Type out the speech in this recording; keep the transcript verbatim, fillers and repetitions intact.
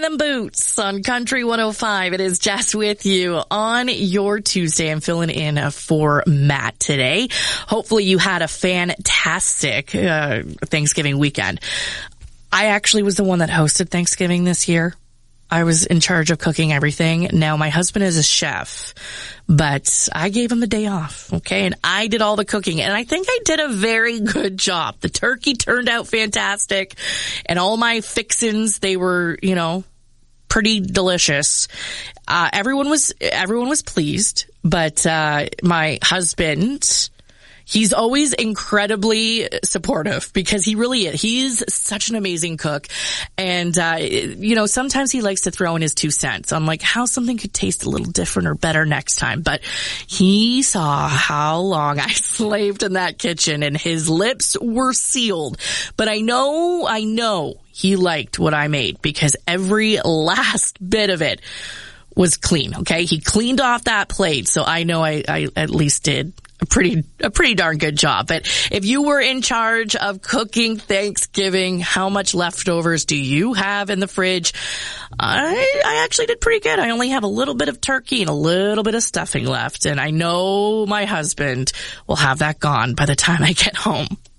them boots on Country one oh five. It is Jess with you on your Tuesday. I'm filling in for Matt today. Hopefully you had a fantastic uh, Thanksgiving weekend. I actually was the one that hosted Thanksgiving this year. I was in charge of cooking everything. Now, my husband is a chef, but I gave him the day off, okay? And I did all the cooking, and I think I did a very good job. The turkey turned out fantastic, and all my fixins, they were, you know, pretty delicious. Uh, everyone was, everyone was pleased, but, uh, my husband, he's always incredibly supportive because he really is. He's such an amazing cook. And, uh, you know, sometimes he likes to throw in his two cents on like how something could taste a little different or better next time. But he saw how long I slaved in that kitchen and his lips were sealed. But I know, I know he liked what I made because every last bit of it was clean. Okay. He cleaned off that plate. So I know I, I at least did a pretty, a pretty darn good job. But if you were in charge of cooking Thanksgiving, how much leftovers do you have in the fridge? I, I actually did pretty good. I only have a little bit of turkey and a little bit of stuffing left. And I know my husband will have that gone by the time I get home.